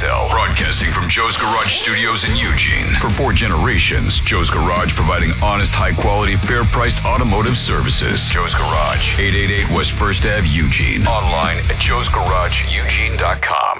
Mansell. Broadcasting from Joe's Garage Studios in Eugene. For 4 generations, Joe's Garage providing honest, high-quality, fair-priced automotive services. Joe's Garage, 888 West 1st Ave, Eugene. Online at joesgarageeugene.com.